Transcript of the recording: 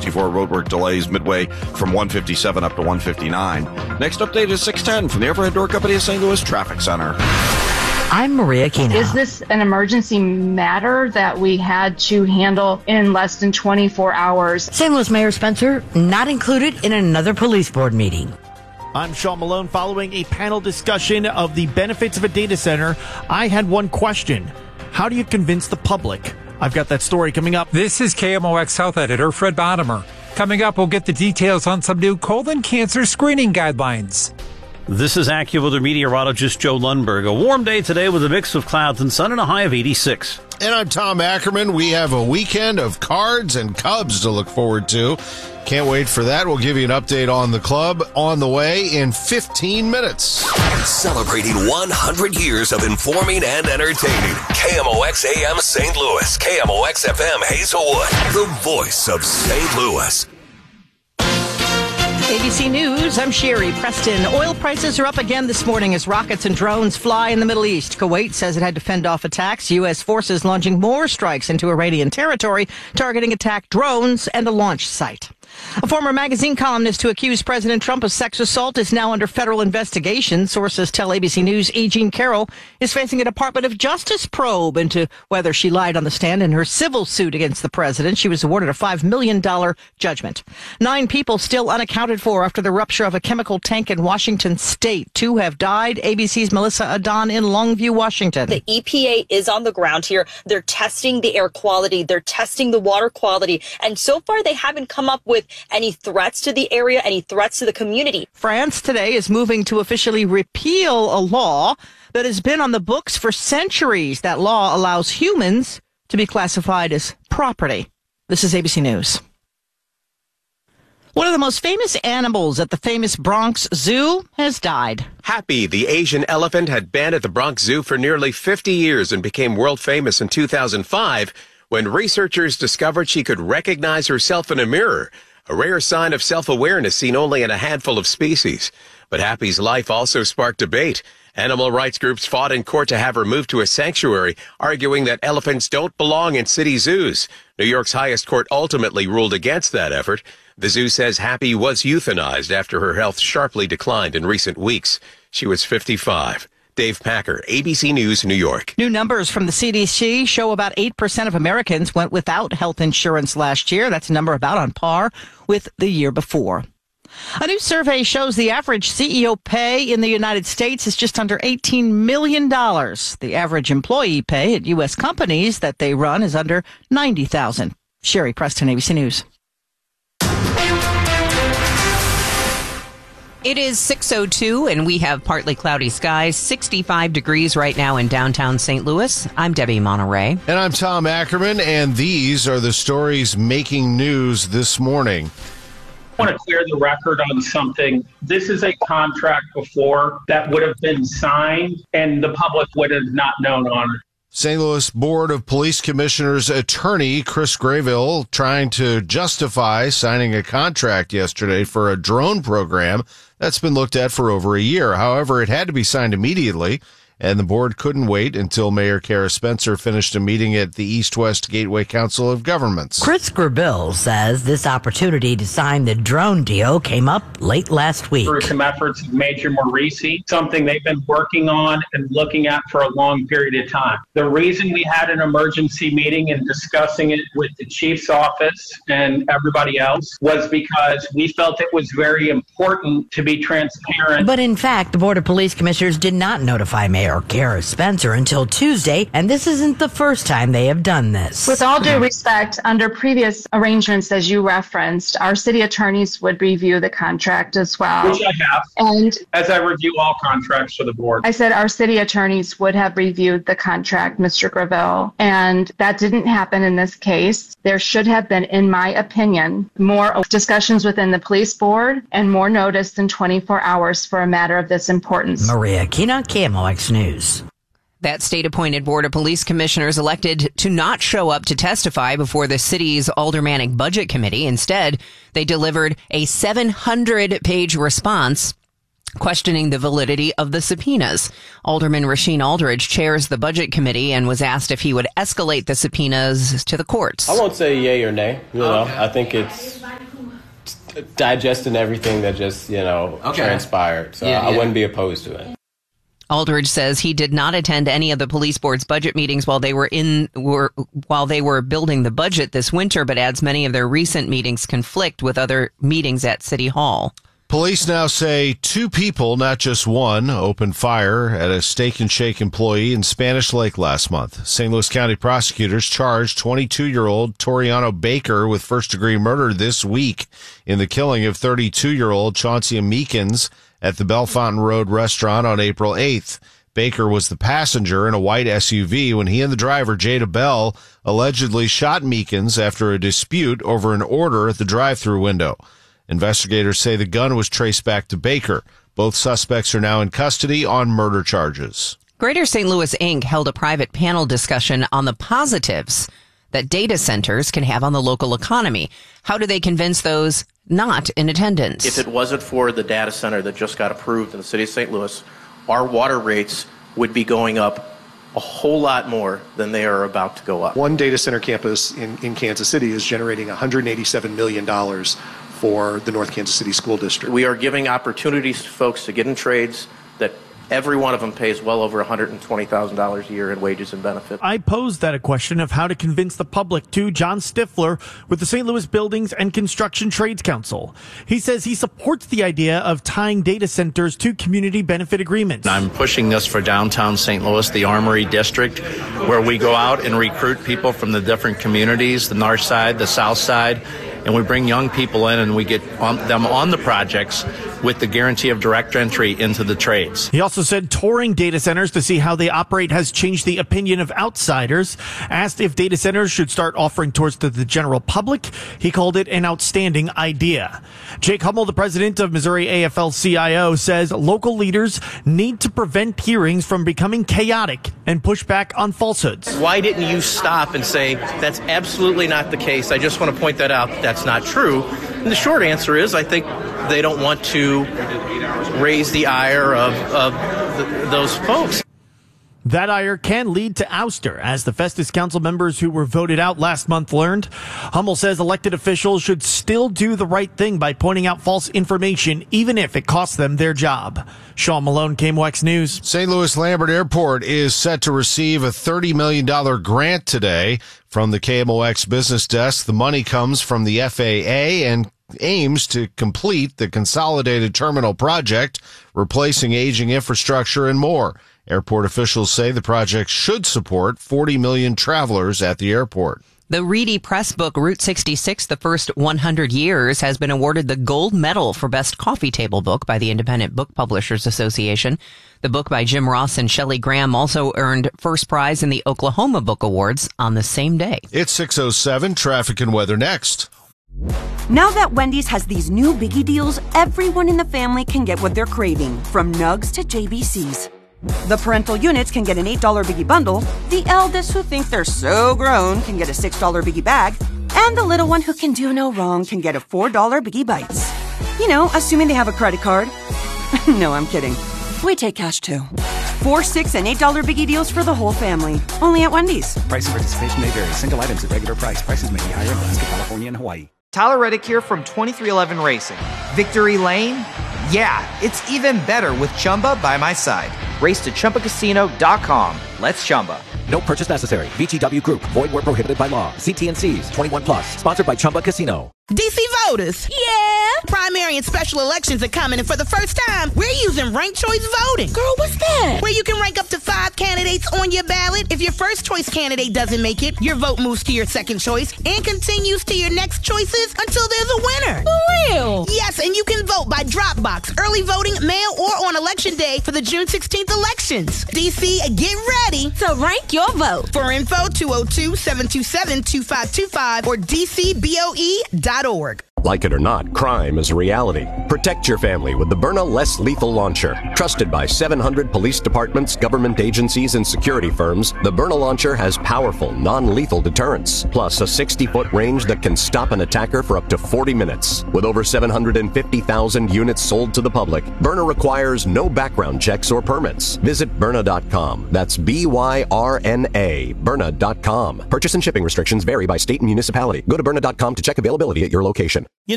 I-64 roadwork delays midway from 157 up to 159. Next update is 610 from the Overhead Door Company of St. Louis Traffic Center. I'm Maria Kina. Is this an emergency matter that we had to handle in less than 24 hours? St. Louis Mayor Spencer not included in another police board meeting. I'm Sean Malone. Following a panel discussion of the benefits of a data center, I had one question. How do you convince the public? I've got that story coming up. This is KMOX Health Editor Fred Bottomer. Coming up, we'll get the details on some new colon cancer screening guidelines. This is AccuWeather meteorologist Joe Lundberg. A warm day today with a mix of clouds and sun and a high of 86. And I'm Tom Ackerman. We have a weekend of Cards and Cubs to look forward to. Can't wait for that. We'll give you an update on the club on the way in 15 minutes. Celebrating 100 years of informing and entertaining. KMOX AM St. Louis. KMOX FM Hazelwood. The voice of St. Louis. ABC News, I'm Sherry Preston. Oil prices are up again this morning as rockets and drones fly in the Middle East. Kuwait says it had to fend off attacks. U.S. forces launching more strikes into Iranian territory, targeting attack drones and a launch site. A former magazine columnist who accused President Trump of sex assault is now under federal investigation. Sources tell ABC News E. Jean Carroll is facing a Department of Justice probe into whether she lied on the stand in her civil suit against the president. She was awarded a $5 million judgment. 9 people still unaccounted for after the rupture of a chemical tank in Washington state. 2 have died. ABC's Melissa Adon in Longview, Washington. The EPA is on the ground here. They're testing the air quality. They're testing the water quality. And so far, they haven't come up with any threats to the area, any threats to the community. France today is moving to officially repeal a law that has been on the books for centuries. That law allows humans to be classified as property. This is ABC News. One of the most famous animals at the famous Bronx Zoo has died. Happy, the Asian elephant, had been at the Bronx Zoo for nearly 50 years and became world famous in 2005 when researchers discovered she could recognize herself in a mirror, a rare sign of self-awareness seen only in a handful of species. But Happy's life also sparked debate. Animal rights groups fought in court to have her moved to a sanctuary, arguing that elephants don't belong in city zoos. New York's highest court ultimately ruled against that effort. The zoo says Happy was euthanized after her health sharply declined in recent weeks. She was 55. Dave Packer, ABC News, New York. New numbers from the CDC show about 8% of Americans went without health insurance last year. That's a number about on par with the year before. A new survey shows the average CEO pay in the United States is just under $18 million. The average employee pay at U.S. companies that they run is under $90,000. Sherry Preston, ABC News. It is 6:02 and we have partly cloudy skies, 65 degrees right now in downtown St. Louis. I'm Debbie Monterey. And I'm Tom Ackerman, and these are the stories making news this morning. I want to clear the record on something. This is a contract before that would have been signed and the public would have not known on it. St. Louis Board of Police Commissioners attorney Chris Grayville trying to justify signing a contract yesterday for a drone program that's been looked at for over a year. However, it had to be signed immediately, and the board couldn't wait until Mayor Kara Spencer finished a meeting at the East-West Gateway Council of Governments. Chris Grayville says this opportunity to sign the drone deal came up late last week. Through some efforts of Major Morisi, something they've been working on and looking at for a long period of time. The reason we had an emergency meeting and discussing it with the chief's office and everybody else was because we felt it was very important to be transparent. But in fact, the Board of Police Commissioners did not notify Mayor Kara Spencer until Tuesday, and this isn't the first time they have done this. With all due respect, under previous arrangements, as you referenced, our city attorneys would review the contract as well. Which I have. And as I review all contracts for the board. I said our city attorneys would have reviewed the contract, Mr. Grayville, and that didn't happen in this case. There should have been, in my opinion, more discussions within the police board and more notice than 24 hours for a matter of this importance. Maria Kina, KMOX News. That state-appointed Board of Police Commissioners elected to not show up to testify before the city's Aldermanic Budget Committee. Instead, they delivered a 700-page response questioning the validity of the subpoenas. Alderman Rasheen Aldridge chairs the Budget Committee and was asked if he would escalate the subpoenas to the courts. I won't say yay or nay. I think it's digesting everything that just, transpired. So I wouldn't be opposed to it. Aldridge says he did not attend any of the police board's budget meetings while they were building the budget this winter, but adds many of their recent meetings conflict with other meetings at City Hall. Police now say 2 people, not just one, opened fire at a Steak and Shake employee in Spanish Lake last month. St. Louis County prosecutors charged 22-year-old Toriano Baker with first-degree murder this week in the killing of 32-year-old Chauncey Meekins at the Bellefontaine Road restaurant on April 8th. Baker was the passenger in a white SUV when he and the driver, Jada Bell, allegedly shot Meekins after a dispute over an order at the drive-thru window. Investigators say the gun was traced back to Baker. Both suspects are now in custody on murder charges. Greater St. Louis Inc. held a private panel discussion on the positives that data centers can have on the local economy. How do they convince those not in attendance? If it wasn't for the data center that just got approved in the city of St. Louis, our water rates would be going up a whole lot more than they are about to go up. One data center campus in Kansas City is generating $187 million for the North Kansas City School District. We are giving opportunities to folks to get in trades that every one of them pays well over $120,000 a year in wages and benefits. I posed that a question of how to convince the public to John Stifler with the St. Louis Buildings and Construction Trades Council. He says he supports the idea of tying data centers to community benefit agreements. I'm pushing this for downtown St. Louis, the Armory District, where we go out and recruit people from the different communities, the north side, the south side, and we bring young people in and we get them on the projects with the guarantee of direct entry into the trades. He also said touring data centers to see how they operate has changed the opinion of outsiders. Asked if data centers should start offering tours to the general public, he called it an outstanding idea. Jake Hummel, the president of Missouri AFL-CIO, says local leaders need to prevent hearings from becoming chaotic and push back on falsehoods. Why didn't you stop and say, that's absolutely not the case? I just want to point that out. That's not true. And the short answer is, I think they don't want to raise the ire of those folks. That ire can lead to ouster, as the Festus Council members who were voted out last month learned. Hummel says elected officials should still do the right thing by pointing out false information, even if it costs them their job. Sean Malone, KMOX News. St. Louis Lambert Airport is set to receive a $30 million grant today from the KMOX business desk. The money comes from the FAA and aims to complete the consolidated terminal project, replacing aging infrastructure and more. Airport officials say the project should support 40 million travelers at the airport. The Reedy Press book, Route 66, The First 100 Years, has been awarded the gold medal for Best Coffee Table Book by the Independent Book Publishers Association. The book by Jim Ross and Shelley Graham also earned first prize in the Oklahoma Book Awards on the same day. It's 6:07, traffic and weather next. Now that Wendy's has these new biggie deals, everyone in the family can get what they're craving, from nugs to JBCs. The parental units can get an $8 biggie bundle, the eldest who think they're so grown can get a $6 biggie bag, and the little one who can do no wrong can get a $4 biggie bites. You know, assuming they have a credit card. No, I'm kidding. We take cash too. 4, 6, and $8 biggie deals for the whole family. Only at Wendy's. Price and participation may vary. Single items at regular price. Prices may be higher in Alaska, California, and Hawaii. Tyler Reddick here from 2311 Racing. Victory Lane? Yeah, it's even better with Chumba by my side. Race to ChumbaCasino.com. Let's Chumba. No purchase necessary. VGW Group. Void where prohibited by law. See T&Cs. 21 plus. Sponsored by Chumba Casino. DC voters. Yeah. Primary and special elections are coming, and for the first time, we're using ranked choice voting. Girl, what's that? Where you can rank up to 5 candidates on your ballot. If your first choice candidate doesn't make it, your vote moves to your second choice and continues to your next choices until there's a winner. For real? Yes, and you can vote by drop box, early voting, mail, or on election day for the June 16th elections. DC, get ready to rank your vote. For info, 202-727-2525 or dcboe.org. Like it or not, crime is a reality. Protect your family with the Byrna Less Lethal Launcher. Trusted by 700 police departments, government agencies, and security firms, the Byrna Launcher has powerful, non-lethal deterrence, plus a 60-foot range that can stop an attacker for up to 40 minutes. With over 750,000 units sold to the public, Byrna requires no background checks or permits. Visit Byrna.com. That's B-Y-R-N-A, Byrna.com. Purchase and shipping restrictions vary by state and municipality. Go to Byrna.com to check availability at your location.